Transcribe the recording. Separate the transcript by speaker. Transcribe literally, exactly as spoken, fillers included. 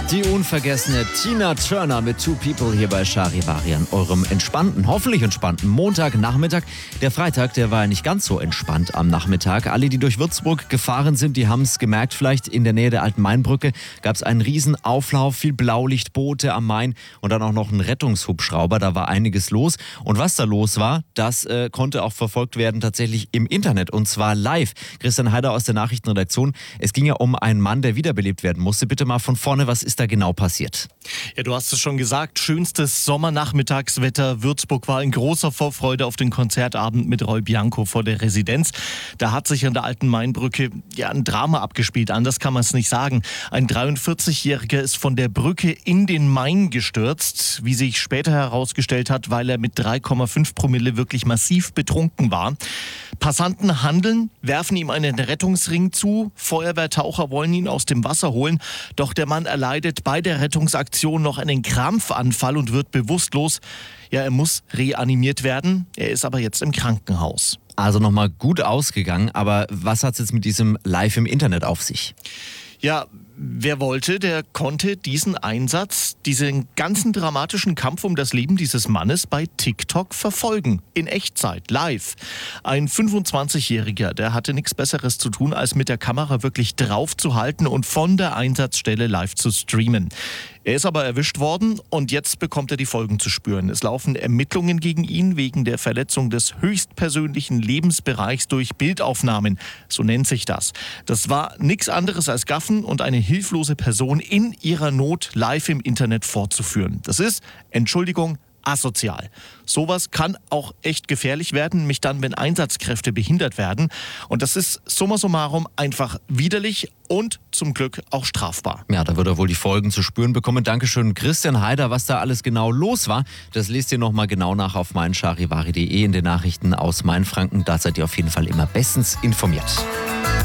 Speaker 1: Die unvergessene Tina Turner mit Two People hier bei Charivari an eurem entspannten, hoffentlich entspannten Montagnachmittag. Der Freitag, der war ja nicht ganz so entspannt am Nachmittag. Alle, die durch Würzburg gefahren sind, die haben es gemerkt. Vielleicht in der Nähe der alten Mainbrücke gab es einen riesen Auflauf, viel Blaulichtboote am Main und dann auch noch einen Rettungshubschrauber. Da war einiges los. Und was da los war, das äh, konnte auch verfolgt werden tatsächlich im Internet und zwar live. Christian Heider aus der Nachrichtenredaktion. Es ging ja um einen Mann, der wiederbelebt werden musste. Bitte mal von vorne, was ist da genau passiert?
Speaker 2: Ja, du hast es schon gesagt, schönstes Sommernachmittagswetter. Würzburg war in großer Vorfreude auf den Konzertabend mit Roy Bianco vor der Residenz. Da hat sich an der alten Mainbrücke ja ein Drama abgespielt, anders kann man es nicht sagen. Ein dreiundvierzigjähriger ist von der Brücke in den Main gestürzt, wie sich später herausgestellt hat, weil er mit drei Komma fünf Promille wirklich massiv betrunken war. Passanten handeln, werfen ihm einen Rettungsring zu, Feuerwehrtaucher wollen ihn aus dem Wasser holen, doch der Mann erleidet bei der Rettungsaktion noch einen Krampfanfall und wird bewusstlos. Ja, er muss reanimiert werden, er ist aber jetzt im Krankenhaus.
Speaker 1: Also nochmal gut ausgegangen, aber was hat es jetzt mit diesem Live im Internet auf sich?
Speaker 2: Ja, wer wollte, der konnte diesen Einsatz, diesen ganzen dramatischen Kampf um das Leben dieses Mannes bei TikTok verfolgen. In Echtzeit, live. Ein fünfundzwanzigjähriger, der hatte nichts Besseres zu tun, als mit der Kamera wirklich drauf zu halten und von der Einsatzstelle live zu streamen. Er ist aber erwischt worden und jetzt bekommt er die Folgen zu spüren. Es laufen Ermittlungen gegen ihn wegen der Verletzung des höchstpersönlichen Lebensbereichs durch Bildaufnahmen. So nennt sich das. Das war nichts anderes als Gaffen und eine hilflose Person in ihrer Not live im Internet vorzuführen. Das ist, Entschuldigung, asozial. Sowas kann auch echt gefährlich werden, nämlich dann, wenn Einsatzkräfte behindert werden. Und das ist summa summarum einfach widerlich und zum Glück auch strafbar.
Speaker 1: Ja, da wird er wohl die Folgen zu spüren bekommen. Dankeschön, Christian Heider. Was da alles genau los war, das lest ihr nochmal genau nach auf meincharivari punkt de in den Nachrichten aus Mainfranken. Da seid ihr auf jeden Fall immer bestens informiert.